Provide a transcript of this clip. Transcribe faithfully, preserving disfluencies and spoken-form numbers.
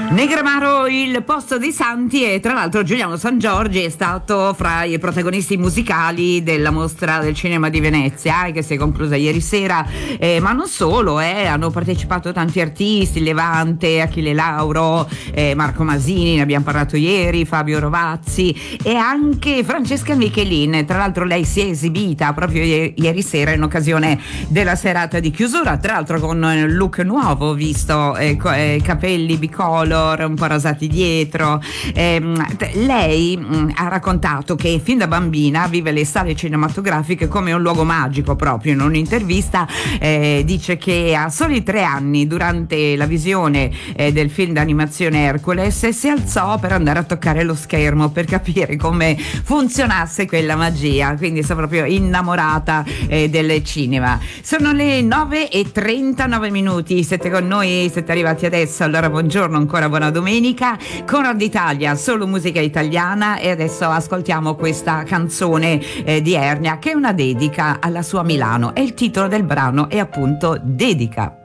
Negramaro, il posto dei santi, e tra l'altro Giuliano Sangiorgi è stato fra i protagonisti musicali della mostra del cinema di Venezia, eh, che si è conclusa ieri sera, eh, ma non solo, eh, hanno partecipato tanti artisti, Levante, Achille Lauro, eh, Marco Masini, ne abbiamo parlato ieri, Fabio Rovazzi e anche Francesca Michelin. Tra l'altro lei si è esibita proprio ieri, ieri sera in occasione della serata di chiusura, tra l'altro con un look nuovo, visto eh, eh, capelli bicolor, un po' rasati dietro. Eh, lei mh, ha raccontato che fin da bambina vive le sale cinematografiche come un luogo magico. Proprio in un'intervista eh, dice che a soli tre anni, durante la visione eh, del film d'animazione Hercules, si alzò per andare a toccare lo schermo per capire come funzionasse quella magia, quindi sono proprio innamorata eh, del cinema. Sono le nove e trentanove minuti, siete con noi, siete arrivati adesso, allora buongiorno, ancora buona domenica. Conrad Italia, solo musica italiana, e adesso ascoltiamo questa canzone eh, di Ernia, che è una dedica alla sua Milano, e il titolo del brano è appunto Dedica.